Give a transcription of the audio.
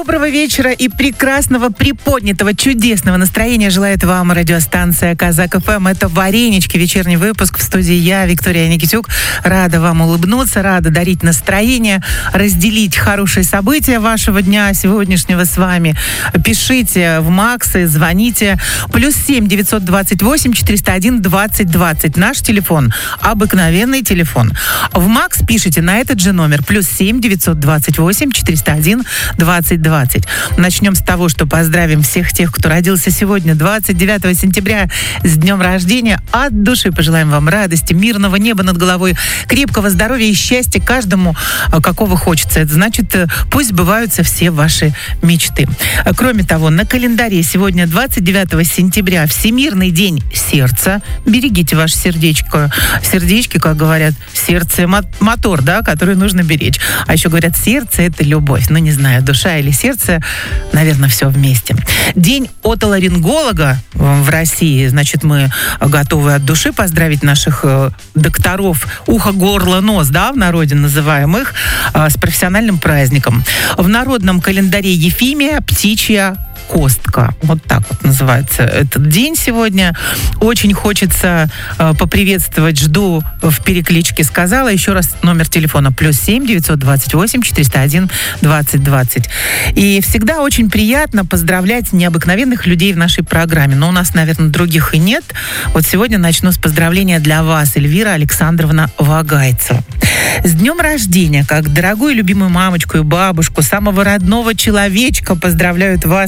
Доброго вечера и прекрасного, приподнятого, чудесного настроения желает вам радиостанция Казак ФМ. Это «Варенички», вечерний выпуск. В студии я, Виктория Никитюк. Рада вам улыбнуться, рада дарить настроение, разделить хорошие события вашего дня сегодняшнего с вами. Пишите в Максы, звоните. +7 928 401 20 20. Наш телефон, обыкновенный телефон. В Макс пишите на этот же номер. +7 928 401 20 20. Начнем с того, что поздравим всех тех, кто родился сегодня, 29 сентября, с днем рождения. От души пожелаем вам радости, мирного неба над головой, крепкого здоровья и счастья каждому, какого хочется. Это значит, пусть сбываются все ваши мечты. Кроме того, на календаре сегодня 29 сентября Всемирный день сердца. Берегите ваше сердечко. Сердечки, как говорят, сердце мотор, да, который нужно беречь. А еще говорят, сердце — это любовь. Ну, не знаю, душа или сердце, наверное, все вместе. День отоларинголога в России. Значит, мы готовы от души поздравить наших докторов ухо, горло, нос, да, в народе называем их, с профессиональным праздником. В народном календаре Ефимия птичья костка. Вот так вот называется этот день сегодня. Очень хочется поприветствовать, жду в перекличке, сказала. Еще раз номер телефона +7 928 401 20 20. И всегда очень приятно поздравлять необыкновенных людей в нашей программе. Но у нас, наверное, других и нет. Вот сегодня начну с поздравления для вас, Эльвира Александровна Вагайцева. С днем рождения, как дорогую любимую мамочку и бабушку, самого родного человечка поздравляют вас